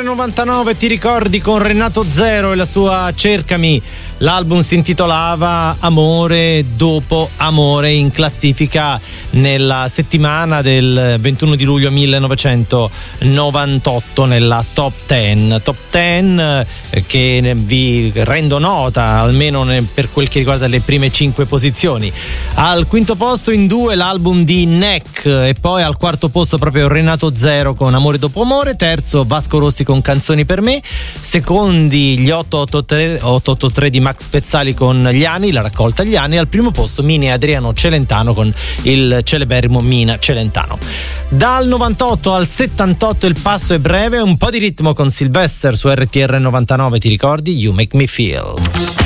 99, ti ricordi, con Renato Zero e la sua Cercami. L'album si intitolava Amore dopo amore, in classifica nella settimana del 21 di luglio 1998 nella Top 10. Top 10 che vi rendo nota, almeno per quel che riguarda le prime 5 posizioni. Al quinto posto in 2 l'album di Neck, e poi al quarto posto proprio Renato Zero con Amore dopo amore. Terzo Vasco Rossi con Canzoni per me. Secondi gli 883 di Max Pezzali con Gli anni, la raccolta Gli anni. Al primo posto Mina e Adriano Celentano con il celeberrimo Mina Celentano. Dal 98 al 78 il passo è breve, un po' di ritmo con Sylvester su RTR 99, ti ricordi? You Make Me Feel.